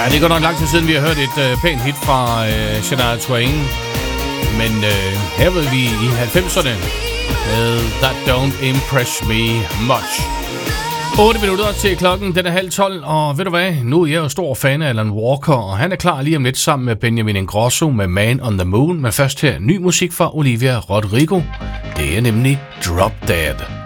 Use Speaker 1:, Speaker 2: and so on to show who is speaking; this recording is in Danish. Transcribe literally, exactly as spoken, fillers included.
Speaker 1: Ja, det går nok lang tid siden, vi har hørt et øh, pænt hit fra øh, Shania Twain. Men øh, her ved vi i halvfemserne med That Don't Impress Me Much. otte minutter til klokken, den er halv tolv, og ved du hvad, nu er jeg jo stor fan af Alan Walker, og han er klar lige om lidt sammen med Benjamin Ingrosso med Man on the Moon, men først her ny musik fra Olivia Rodrigo. Det er nemlig Drop Dead.